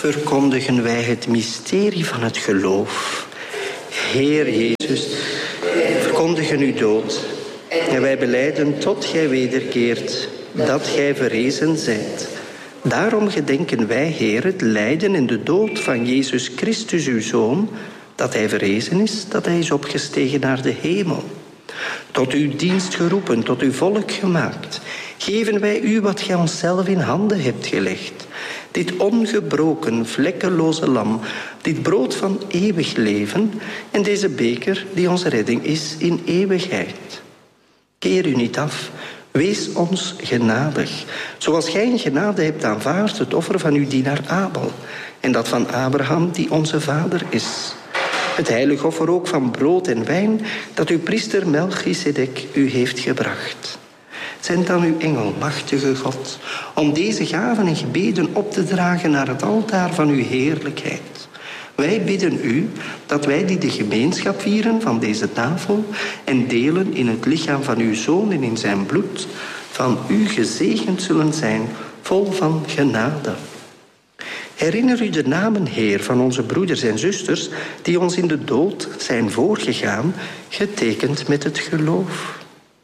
verkondigen wij het mysterie van het geloof. Heer Jezus, verkondigen uw dood. En wij belijden tot gij wederkeert, dat gij verrezen zijt. Daarom gedenken wij, Heer, het lijden en de dood van Jezus Christus, uw Zoon, dat hij verrezen is, dat hij is opgestegen naar de hemel. Tot uw dienst geroepen, tot uw volk gemaakt, geven wij u wat gij onszelf in handen hebt gelegd. Dit ongebroken, vlekkeloze lam, dit brood van eeuwig leven en deze beker die onze redding is in eeuwigheid. Keer u niet af, wees ons genadig, zoals gij in genade hebt aanvaard het offer van uw dienaar Abel en dat van Abraham die onze vader is. Het heilig offer ook van brood en wijn dat uw priester Melchisedek u heeft gebracht. Zend dan uw engel, machtige God, om deze gaven en gebeden op te dragen naar het altaar van uw heerlijkheid. Wij bidden u dat wij die de gemeenschap vieren van deze tafel en delen in het lichaam van uw Zoon en in zijn bloed, van u gezegend zullen zijn, vol van genade. Herinner u de namen, Heer, van onze broeders en zusters die ons in de dood zijn voorgegaan, getekend met het geloof.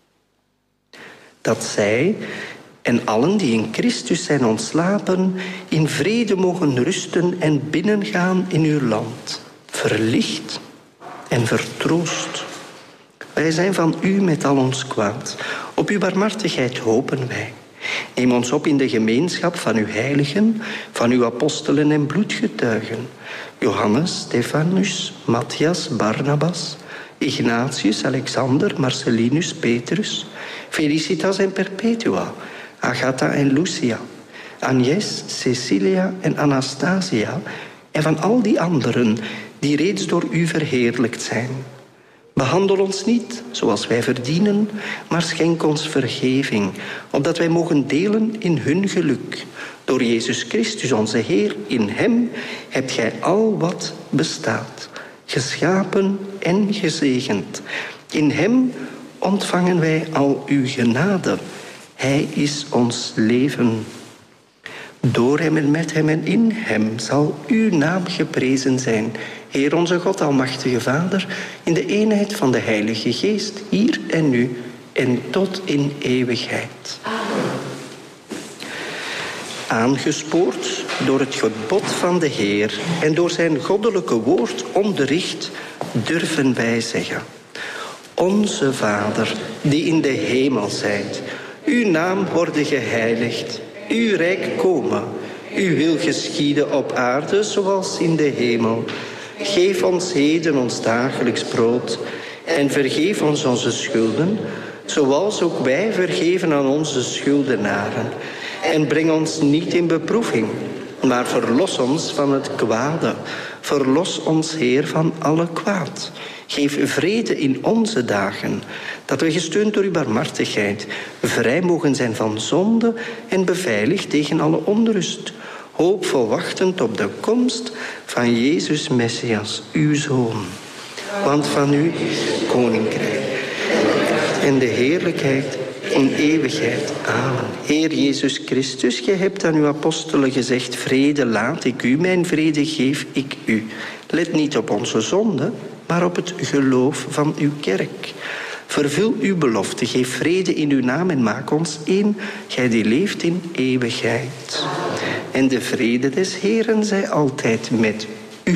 Dat zij en allen die in Christus zijn ontslapen, in vrede mogen rusten en binnengaan in uw land, verlicht en vertroost. Wij zijn van u met al ons kwaad. Op uw barmhartigheid hopen wij. Neem ons op in de gemeenschap van uw heiligen, van uw apostelen en bloedgetuigen. Johannes, Stefanus, Matthias, Barnabas, Ignatius, Alexander, Marcellinus, Petrus, Felicitas en Perpetua, Agatha en Lucia, Agnes, Cecilia en Anastasia en van al die anderen die reeds door u verheerlijkt zijn. Behandel ons niet zoals wij verdienen, maar schenk ons vergeving, opdat wij mogen delen in hun geluk. Door Jezus Christus, onze Heer, in hem hebt gij al wat bestaat, geschapen en gezegend. In hem ontvangen wij al uw genade. Hij is ons leven. Door hem en met hem en in hem zal uw naam geprezen zijn, Heer onze God, almachtige Vader, in de eenheid van de Heilige Geest, hier en nu en tot in eeuwigheid. Amen. Aangespoord door het gebod van de Heer en door zijn goddelijke woord onderricht, durven wij zeggen: Onze Vader, die in de hemel zijt, uw naam worde geheiligd, uw rijk komen, uw wil geschieden op aarde zoals in de hemel. Geef ons heden ons dagelijks brood en vergeef ons onze schulden, zoals ook wij vergeven aan onze schuldenaren. En breng ons niet in beproeving, maar verlos ons van het kwade. Verlos ons, Heer, van alle kwaad. Geef vrede in onze dagen, dat we gesteund door uw barmhartigheid vrij mogen zijn van zonde en beveiligd tegen alle onrust, hoopvol wachtend op de komst van Jezus Messias, uw Zoon. Want van u is het koninkrijk en de heerlijkheid in eeuwigheid. Amen. Heer Jezus Christus, gij hebt aan uw apostelen gezegd: vrede laat ik u, mijn vrede geef ik u. Let niet op onze zonde, maar op het geloof van uw kerk. Vervul uw belofte, geef vrede in uw naam en maak ons één, gij die leeft in eeuwigheid. En de vrede des Heeren zij altijd met u.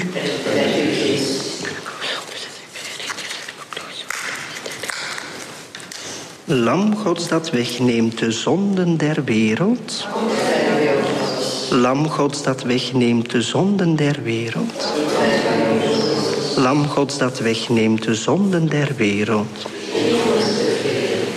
Lam Gods dat wegneemt de zonden der wereld. Lam Gods dat wegneemt de zonden der wereld. Lam Gods dat wegneemt de zonden der wereld.